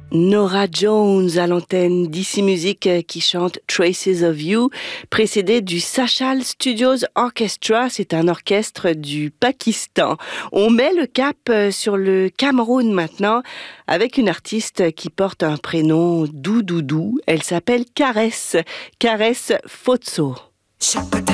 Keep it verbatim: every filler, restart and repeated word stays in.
Norah Jones à l'antenne d'I C Music qui chante Traces of You, précédé du Sachal Studios Orchestra, c'est un orchestre du Pakistan. On met le cap sur le Cameroun maintenant avec une artiste qui porte un prénom doux doudou. Elle s'appelle Caresse, Caresse Fotso.